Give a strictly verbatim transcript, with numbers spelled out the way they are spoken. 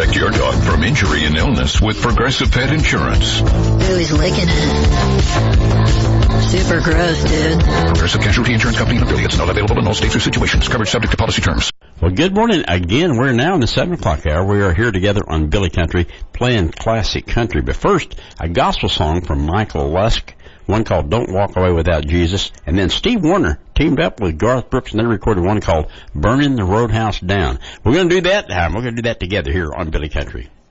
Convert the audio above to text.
Protect your dog from injury and illness with Progressive Pet Insurance. Ooh, he's licking it. Super gross, dude. Progressive Casualty Insurance Company and affiliates. Not available in all states or situations. Coverage subject to policy terms. Well, good morning again. We're now in the seven o'clock hour. We are here together on Billy Country playing classic country. But first, a gospel song from Michael Lusk, one called Don't Walk Away Without Jesus. And then Steve Wariner teamed up with Garth Brooks and they recorded one called Burning the Roadhouse Down. We're going to do that. Um, we're going to do that together here on Billy Country.